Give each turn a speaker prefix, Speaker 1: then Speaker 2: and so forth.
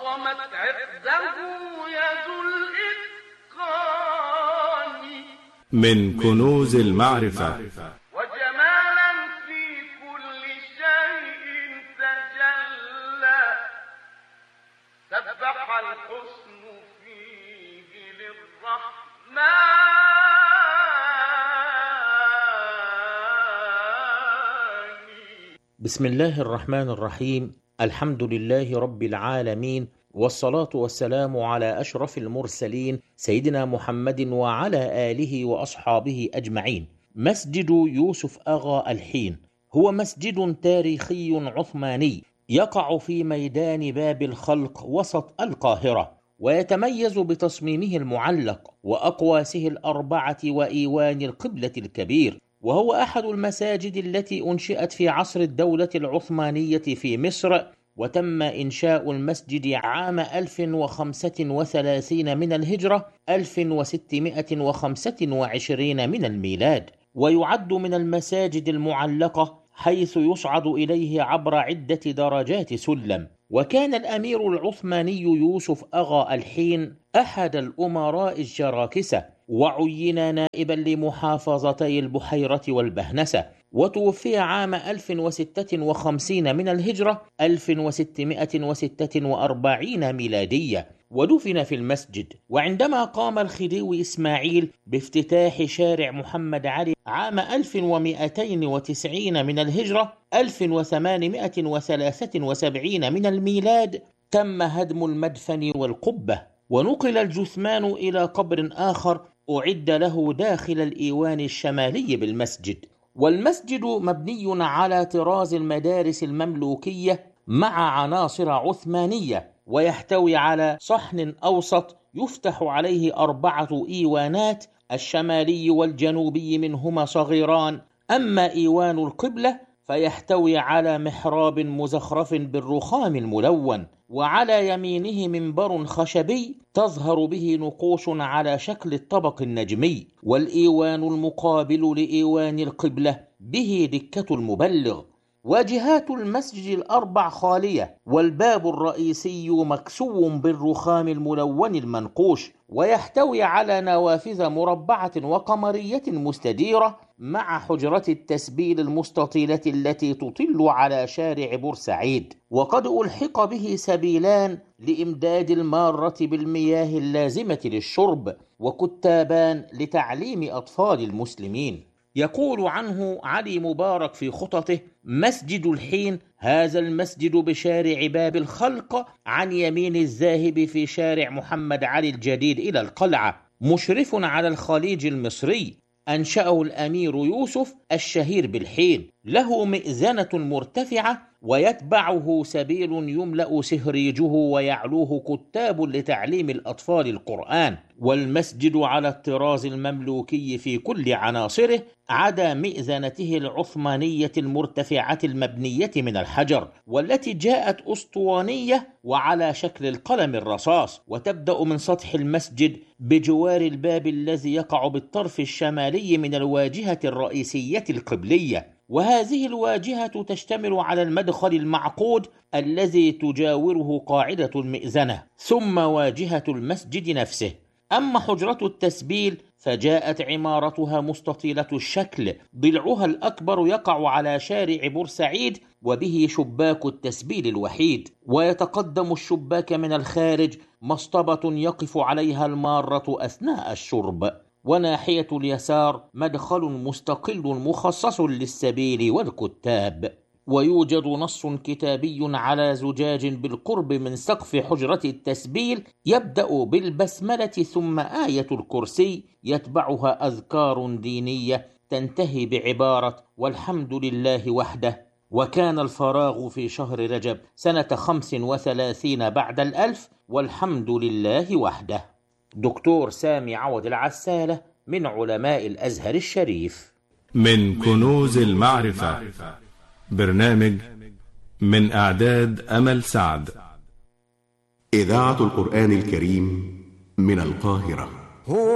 Speaker 1: عظمت عقده يد الإتقان
Speaker 2: من كنوز المعرفة
Speaker 1: وجمالا في كل شيء تجلى سبح الحسن فيه للرحمن.
Speaker 3: بسم الله الرحمن الرحيم. الحمد لله رب العالمين، والصلاة والسلام على أشرف المرسلين سيدنا محمد وعلى آله وأصحابه أجمعين. مسجد يوسف أغا الحين هو مسجد تاريخي عثماني يقع في ميدان باب الخلق وسط القاهرة، ويتميز بتصميمه المعلق وأقواسه الأربعة وإيوان القبلة الكبير، وهو أحد المساجد التي أنشئت في عصر الدولة العثمانية في مصر، وتم إنشاء المسجد عام 1035 من الهجرة 1625 من الميلاد، ويعد من المساجد المعلقة حيث يصعد إليه عبر عدة درجات سلم. وكان الأمير العثماني يوسف أغا الحين أحد الأمراء الجراكسة، وعين نائبا لمحافظتي البحيرة والبهنسة، وتوفي عام 1056 من الهجرة 1646 ميلادية، ودفن في المسجد. وعندما قام الخديوي إسماعيل بافتتاح شارع محمد علي عام 1290 من الهجرة 1873 من الميلاد، تم هدم المدفن والقبة، ونقل الجثمان إلى قبر آخر أعد له داخل الإيوان الشمالي بالمسجد. والمسجد مبني على طراز المدارس المملوكية مع عناصر عثمانية، ويحتوي على صحن أوسط يفتح عليه 4 إيوانات، الشمالي والجنوبي منهما صغيران. أما إيوان القبلة فيحتوي على محراب مزخرف بالرخام الملون، وعلى يمينه منبر خشبي تظهر به نقوش على شكل الطبق النجمي. والإيوان المقابل لإيوان القبلة به دكة المبلغ. واجهات المسجد الأربع خالية، والباب الرئيسي مكسو بالرخام الملون المنقوش، ويحتوي على نوافذ مربعة وقمرية مستديرة مع حجرة التسبيل المستطيلة التي تطل على شارع بورسعيد. وقد ألحق به سبيلان لإمداد المارة بالمياه اللازمة للشرب، وكتابان لتعليم أطفال المسلمين. يقول عنه علي مبارك في خططه: مسجد الحين هذا المسجد بشارع باب الخلق عن يمين الذاهب في شارع محمد علي الجديد إلى القلعة، مشرف على الخليج المصري، أنشأه الأمير يوسف الشهير بالحين، له مئذنة مرتفعة ويتبعه سبيل يملأ سهريجه ويعلوه كتاب لتعليم الأطفال القرآن. والمسجد على الطراز المملوكي في كل عناصره عدا مئذنته العثمانية المرتفعة المبنية من الحجر، والتي جاءت أسطوانية وعلى شكل القلم الرصاص، وتبدأ من سطح المسجد بجوار الباب الذي يقع بالطرف الشمالي من الواجهة الرئيسية القبلية. وهذه الواجهة تشتمل على المدخل المعقود الذي تجاوره قاعدة المئذنة، ثم واجهة المسجد نفسه. أما حجرة التسبيل فجاءت عمارتها مستطيلة الشكل، ضلعها الأكبر يقع على شارع بورسعيد، وبه شباك التسبيل الوحيد، ويتقدم الشباك من الخارج مصطبة يقف عليها المارة أثناء الشرب. وناحية اليسار مدخل مستقل مخصص للسبيل والكتاب. ويوجد نص كتابي على زجاج بالقرب من سقف حجرة التسبيل يبدأ بالبسملة ثم آية الكرسي، يتبعها أذكار دينية تنتهي بعبارة والحمد لله وحده. وكان الفراغ في شهر رجب سنة 35 بعد الألف، والحمد لله وحده. دكتور سامي عوض العسالة من علماء الأزهر الشريف.
Speaker 2: من كنوز المعرفة، برنامج من إعداد أمل سعد.
Speaker 4: إذاعة القرآن الكريم من القاهرة.